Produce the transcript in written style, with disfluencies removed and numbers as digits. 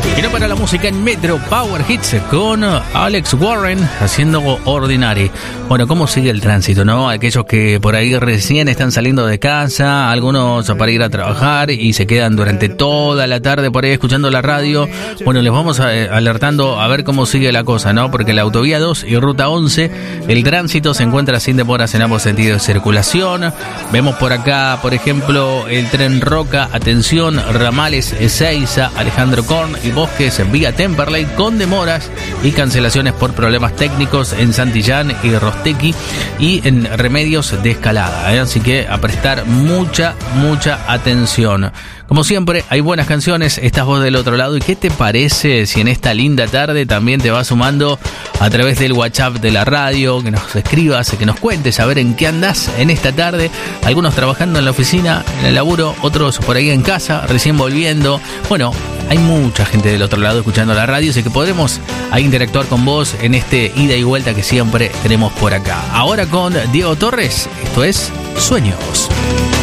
Y no para la música en Metro Power Hits con Alex Warren haciendo Ordinary. Bueno, ¿cómo sigue el tránsito, no? Aquellos que por ahí recién están saliendo de casa, algunos para ir a trabajar y se quedan durante toda la tarde por ahí escuchando la radio. Bueno, les vamos alertando a ver cómo sigue la cosa, ¿no? Porque la autovía 2 y ruta 11, el tránsito se encuentra sin demoras en ambos sentidos de circulación. Vemos por acá, por ejemplo, el tren Roca, atención, ramales Ezeiza, Alejandro Korn y Bosques en vía Temperley con demoras y cancelaciones por problemas técnicos en Santillán y Rostequi y en Remedios de Escalada, ¿eh? Así que a prestar mucha atención. Como siempre, hay buenas canciones, estás vos del otro lado. ¿Y qué te parece si en esta linda tarde también te vas sumando a través del WhatsApp de la radio, que nos escribas, que nos cuentes a ver en qué andás en esta tarde? Algunos trabajando en la oficina, en el laburo, otros por ahí en casa, recién volviendo. Bueno, hay mucha gente del otro lado escuchando la radio, así que podremos ahí interactuar con vos en este ida y vuelta que siempre tenemos por acá. Ahora con Diego Torres, esto es Sueños.